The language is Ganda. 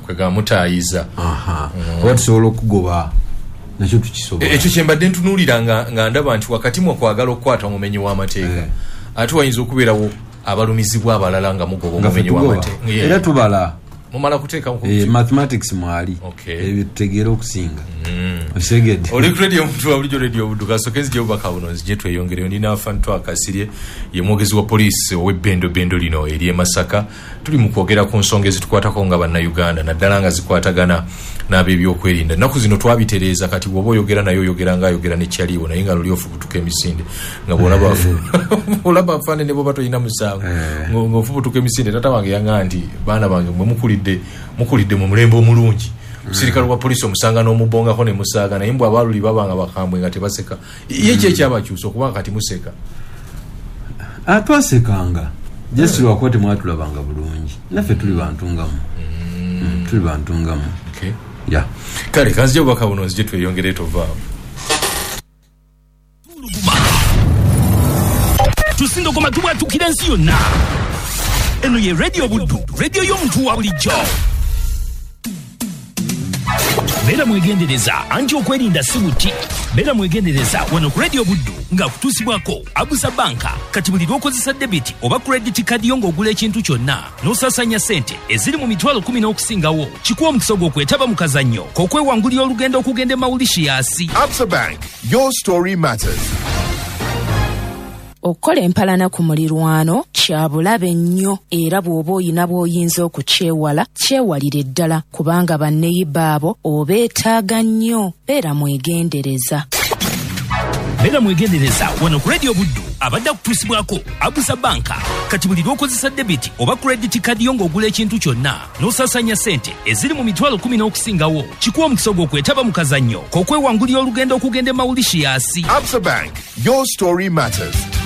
kwega mutayiza watusobola okugoba nakyo tukisobola ekyo kyembadde ntunuulira nga ndaba nti wakati mwe kwagala okukwata omumenyi w'amateeka ate wayinza okubeerawo abalumizibwa abalala nga mugoba omumenyi w'amateeka era tubala mumala kuteeka mathematics mwali ebyo tutegeera okusinga osegedde oli ku radio omuntu wa bulijjo radio Budduka sokenzi gye bubaka buno nzije tweyongereyo ndina afantu akasirye ye mwogezi wa poliisi ow'ebbendo lino eri e Masaka tuli mu kwogera ku nsonga ezitukwatako nga bannayuganda naddala nga zikwatagana n'ab'ebyokwerinda ennaku zino twabitereeza kati bw'oba oyogera naye oyogera ng'ayogera ne kyaliwo naye nga luli ofubutuka emisinde nga bw'olaba afaane ne bwoba toyina musango ng'ofubutuka emisinde tata wange yaŋŋamba nti baana bange mwe mukulidde mu mulembe omulungi omusirikale wa poliisi omusanga n'omubongako ne musaaga naye mbwe abaaluli babanga bakambwe nga tebaseka ye ki ekyabakyusa okuba kati museka twasekanga jesi lwako temwatulabanga bulungi naffe tuli bantu ngamu kale kanzije obubaka buno nzije tweyongere tovaamu tusindogoma tubwatukira ensi yonna eno ye radio Buddu radio y'omuntu wa bulijjo beera mwegendereza anti okwerinda si buti beera mwegendereza wano ku radio Buddu nga kutuusibwako Abusa Banka kati buli lw'okozesa debiti oba credit card yo ng'ogula ekintu kyonna n'osasanya ssente eziri mu mitwalo 10 n'okusingawo kikuwa omukisa gw'okwetaba mu kazannyo k'okwewangulira olugendo okugenda e Mauritius. Absa Bank, your story matters. Okukola empalana ku mulirwano kya bulabe nnyo era bw'oba oyina bw'oyinza okukyewala kyewalire ddala kubanga banneyiba abo obeetaaga nnyo beera mwegendereza. Beera mwegendereza wano ku radio Buddu abadde akutuusibwako Abusa Banka kati buli lw'okozesa debiti oba credit card yo ng'ogula ekintu kyonna n'osasanya ssente eziri mu mitwalo 10 n'okusingawo kikuwa omukisa gw'okwetaba mu kazannyo k'okwewangulira olugendo okugenda e Mauritius. Absa Bank, your story matters.